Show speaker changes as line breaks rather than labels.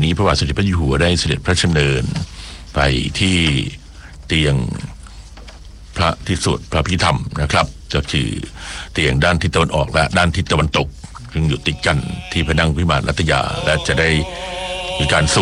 นี้พระบาทสมเด็จพระเจ้าอยู่หัวได้เสด็จพระราชดำเนินไปที่เตียงพระที่สวดพระพิธรรมนะครับก็คือเตียงด้านทิศตะวันออกและด้านทิศตะวันตกซึ่งอยู่ติดกันที่พระนั่งวิมานรัตยาและจะได้มีการสวด